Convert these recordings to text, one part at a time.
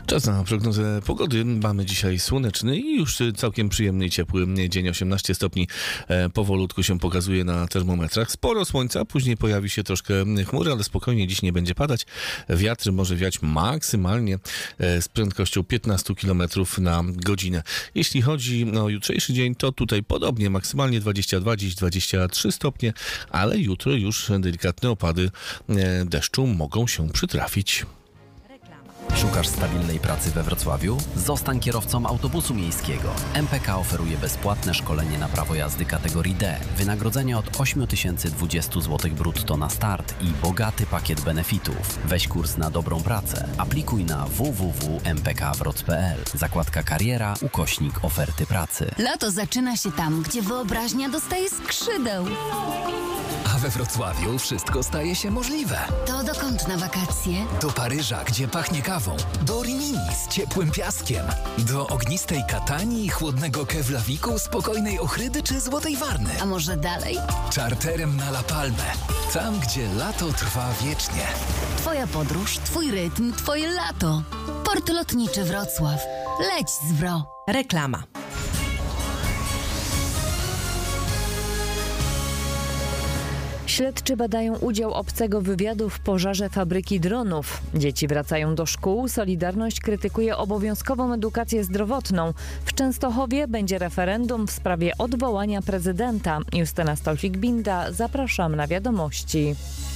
Czas na prognozę pogody. Mamy dzisiaj słoneczny i już całkiem przyjemny i ciepły dzień. 18 stopni powolutku się pokazuje na termometrach. Sporo słońca, później pojawi się troszkę chmury, ale spokojnie dziś nie będzie padać. Wiatr może wiać maksymalnie z prędkością 15 km na godzinę. Jeśli chodzi o jutrzejszy dzień, to tutaj podobnie, maksymalnie 22, dziś 23 stopnie, ale jutro już delikatne opady deszczu mogą się przytrafić. Szukasz stabilnej pracy we Wrocławiu? Zostań kierowcą autobusu miejskiego. MPK oferuje bezpłatne szkolenie na prawo jazdy kategorii D, wynagrodzenie od 8020 zł brutto na start i bogaty pakiet benefitów. Weź kurs na dobrą pracę. Aplikuj na www.mpkwroc.pl. Zakładka kariera, /oferty pracy. Lato zaczyna się tam, gdzie wyobraźnia dostaje skrzydeł. A we Wrocławiu wszystko staje się możliwe. To dokąd na wakacje? Do Paryża, gdzie pachnie kawą. Do Rimini z ciepłym piaskiem. Do ognistej Katanii, chłodnego Keflaviku, spokojnej Ochrydy czy Złotej Warny. A może dalej? Czarterem na La Palmę. Tam, gdzie lato trwa wiecznie. Twoja podróż, twój rytm, twoje lato. Port Lotniczy Wrocław. Leć z WRO. Reklama. Śledczy badają udział obcego wywiadu w pożarze fabryki dronów. Dzieci wracają do szkół. Solidarność krytykuje obowiązkową edukację zdrowotną. W Częstochowie będzie referendum w sprawie odwołania prezydenta. Justyna Stolfik-Binda, zapraszam na wiadomości.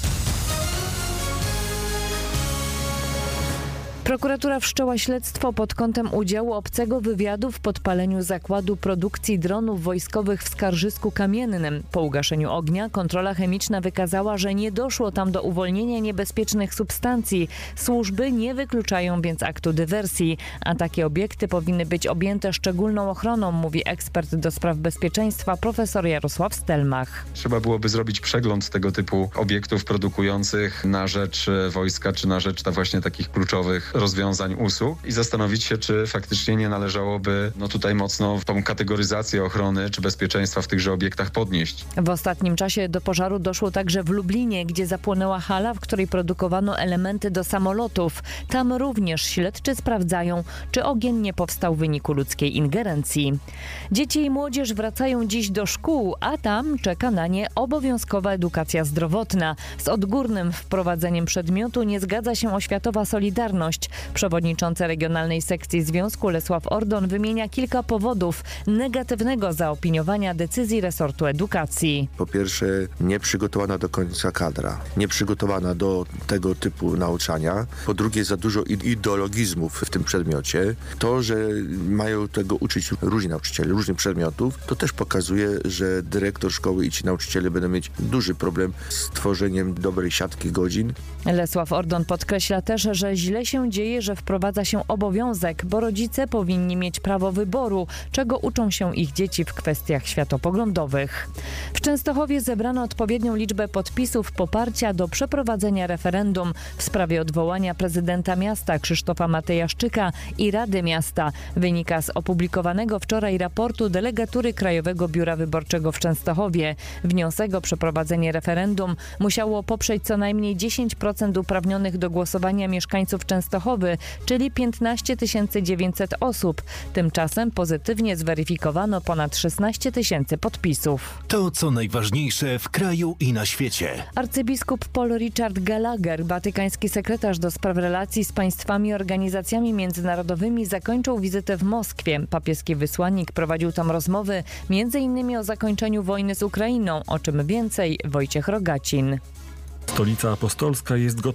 Prokuratura wszczęła śledztwo pod kątem udziału obcego wywiadu w podpaleniu zakładu produkcji dronów wojskowych w Skarżysku Kamiennym. Po ugaszeniu ognia kontrola chemiczna wykazała, że nie doszło tam do uwolnienia niebezpiecznych substancji. Służby nie wykluczają więc aktu dywersji, a takie obiekty powinny być objęte szczególną ochroną, mówi ekspert do spraw bezpieczeństwa profesor Jarosław Stelmach. Trzeba byłoby zrobić przegląd tego typu obiektów produkujących na rzecz wojska, czy na rzecz właśnie takich kluczowych rozwiązań usług i zastanowić się, czy faktycznie nie należałoby tutaj mocno tą kategoryzację ochrony czy bezpieczeństwa w tychże obiektach podnieść. W ostatnim czasie do pożaru doszło także w Lublinie, gdzie zapłonęła hala, w której produkowano elementy do samolotów. Tam również śledczy sprawdzają, czy ogień nie powstał w wyniku ludzkiej ingerencji. Dzieci i młodzież wracają dziś do szkół, a tam czeka na nie obowiązkowa edukacja zdrowotna. Z odgórnym wprowadzeniem przedmiotu nie zgadza się oświatowa Solidarność. Przewodniczący Regionalnej Sekcji Związku Lesław Ordon wymienia kilka powodów negatywnego zaopiniowania decyzji resortu edukacji. Po pierwsze, nieprzygotowana do końca kadra, nieprzygotowana do tego typu nauczania. Po drugie, za dużo ideologizmów w tym przedmiocie. To, że mają tego uczyć różni nauczyciele, różnych przedmiotów, to też pokazuje, że dyrektor szkoły i ci nauczyciele będą mieć duży problem z tworzeniem dobrej siatki godzin. Lesław Ordon podkreśla też, że źle się dzieje, że wprowadza się obowiązek, bo rodzice powinni mieć prawo wyboru, czego uczą się ich dzieci w kwestiach światopoglądowych. W Częstochowie zebrano odpowiednią liczbę podpisów poparcia do przeprowadzenia referendum w sprawie odwołania prezydenta miasta Krzysztofa Matejaszczyka i Rady Miasta. Wynika z opublikowanego wczoraj raportu delegatury Krajowego Biura Wyborczego w Częstochowie. Wniosek o przeprowadzenie referendum musiało poprzeć co najmniej 10% uprawnionych do głosowania mieszkańców Częstochowy, czyli 15 900 osób. Tymczasem pozytywnie zweryfikowano ponad 16 000 podpisów. To co najważniejsze w kraju i na świecie. Arcybiskup Paul Richard Gallagher, watykański sekretarz do spraw relacji z państwami i organizacjami międzynarodowymi, zakończył wizytę w Moskwie. Papieski wysłannik prowadził tam rozmowy m.in. o zakończeniu wojny z Ukrainą. O czym więcej Wojciech Rogacin. Stolica Apostolska jest gotowa